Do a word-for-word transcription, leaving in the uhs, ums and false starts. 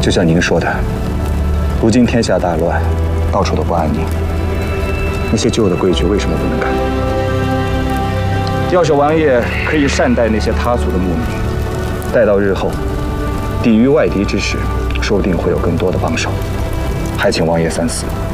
就像您说的，如今天下大乱，到处都不安宁。那些旧的规矩为什么不能改？要是王爷可以善待那些他族的牧民，待到日后抵御外敌之时，说不定会有更多的帮手。还请王爷三思。